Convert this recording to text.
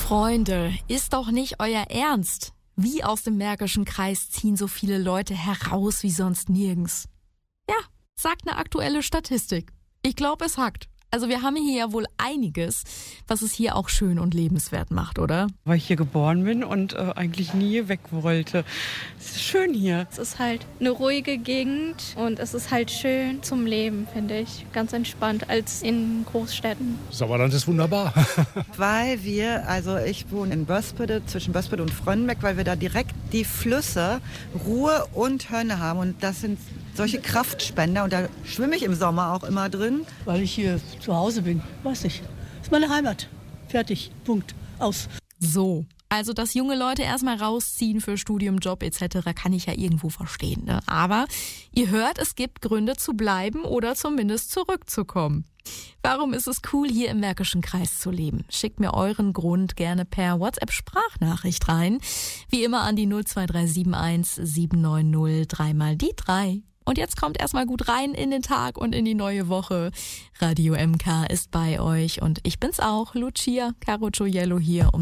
Freunde, ist doch nicht euer Ernst. Wie aus dem Märkischen Kreis ziehen so viele Leute heraus wie sonst nirgends? Ja, sagt eine aktuelle Statistik. Ich glaube, es hackt. Also wir haben hier ja wohl einiges, was es hier auch schön und lebenswert macht, oder? Weil ich hier geboren bin und eigentlich nie weg wollte. Es ist schön hier. Es ist halt eine ruhige Gegend und es ist halt schön zum Leben, finde ich. Ganz entspannt als in Großstädten. Sauerland ist wunderbar. Weil ich wohne in Böspede, zwischen Böspede und Frönnbeck, weil wir da direkt die Flüsse Ruhr und Hönne haben. Und das sind solche Kraftspender und da schwimme ich im Sommer auch immer drin. Weil ich hier zu Hause bin, weiß ich. Das ist meine Heimat. Fertig. Punkt. Aus. So, also dass junge Leute erstmal rausziehen für Studium, Job etc. kann ich ja irgendwo verstehen. Ne? Aber ihr hört, es gibt Gründe zu bleiben oder zumindest zurückzukommen. Warum ist es cool, hier im Märkischen Kreis zu leben? Schickt mir euren Grund gerne per WhatsApp-Sprachnachricht rein. Wie immer an die 02371 790 3x3. Und jetzt kommt erstmal gut rein in den Tag und in die neue Woche. Radio MK ist bei euch und ich bin's auch, Lucia Carocciollo hier.